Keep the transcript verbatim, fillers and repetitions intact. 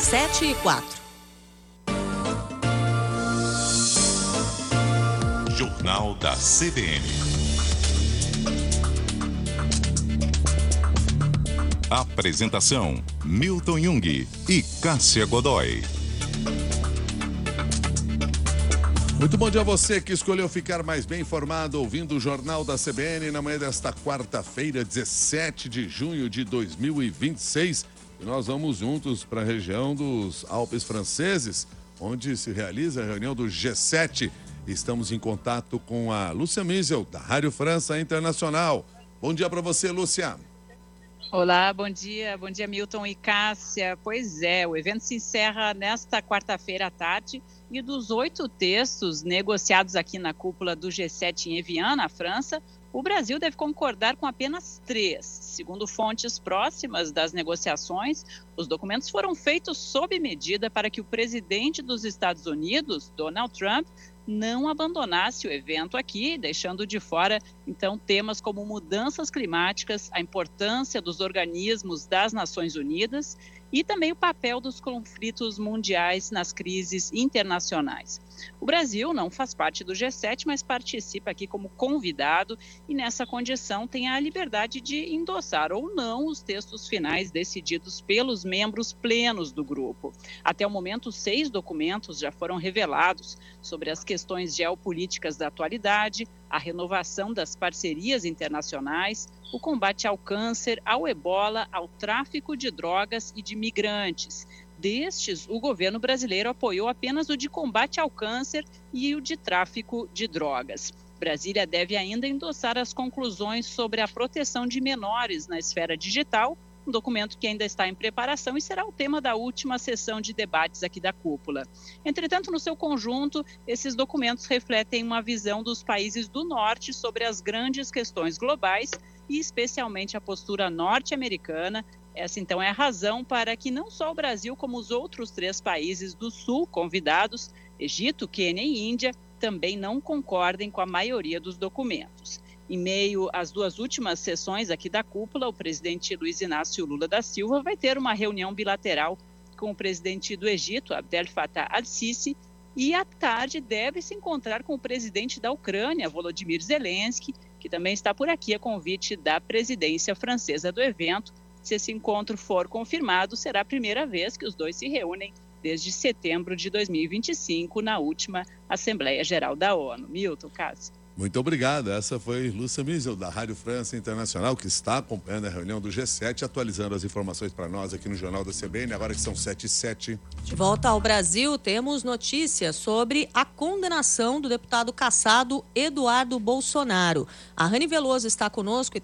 sete e quatro. Jornal da C B N. Apresentação: Milton Jung e Cássia Godoy. Muito bom dia a você que escolheu ficar mais bem informado ouvindo o Jornal da C B N na manhã desta quarta-feira, dezessete de junho de dois mil e vinte e seis. E nós vamos juntos para a região dos Alpes franceses, onde se realiza a reunião do G sete. Estamos em contato com a Lúcia Miesel, da Rádio França Internacional. Bom dia para você, Lúcia. Olá, bom dia. Bom dia, Milton e Cássia. Pois é, o evento se encerra nesta quarta-feira à tarde e dos oito textos negociados aqui na cúpula do G sete em Evian, na França, o Brasil deve concordar com apenas três. Segundo fontes próximas das negociações, os documentos foram feitos sob medida para que o presidente dos Estados Unidos, Donald Trump, não abandonasse o evento aqui, deixando de fora, então, temas como mudanças climáticas, a importância dos organismos das Nações Unidas e também o papel dos conflitos mundiais nas crises internacionais. O Brasil não faz parte do G sete, mas participa aqui como convidado e, nessa condição, tem a liberdade de endossar ou não os textos finais decididos pelos membros plenos do grupo. Até o momento, seis documentos já foram revelados sobre as questões geopolíticas da atualidade, a renovação das parcerias internacionais, o combate ao câncer, ao ebola, ao tráfico de drogas e de migrantes. Destes, o governo brasileiro apoiou apenas o de combate ao câncer e o de tráfico de drogas. Brasília deve ainda endossar as conclusões sobre a proteção de menores na esfera digital, um documento que ainda está em preparação e será o tema da última sessão de debates aqui da cúpula. Entretanto, no seu conjunto, esses documentos refletem uma visão dos países do Norte sobre as grandes questões globais e especialmente a postura norte-americana. Essa, então, é a razão para que não só o Brasil, como os outros três países do Sul convidados, Egito, Quênia e Índia, também não concordem com a maioria dos documentos. Em meio às duas últimas sessões aqui da cúpula, o presidente Luiz Inácio Lula da Silva vai ter uma reunião bilateral com o presidente do Egito, Abdel Fattah al-Sisi, e à tarde deve se encontrar com o presidente da Ucrânia, Volodymyr Zelensky, que também está por aqui a convite da presidência francesa do evento. Se esse encontro for confirmado, será a primeira vez que os dois se reúnem desde setembro de dois mil e vinte e cinco, na última Assembleia Geral da ONU. Milton, Cássio. Muito obrigado. Essa foi Lúcia Miesel, da Rádio França Internacional, que está acompanhando a reunião do G sete, atualizando as informações para nós aqui no Jornal da C B N, agora que são sete e sete. De volta ao Brasil, temos notícias sobre a condenação do deputado cassado Eduardo Bolsonaro. A Rani Veloso está conosco e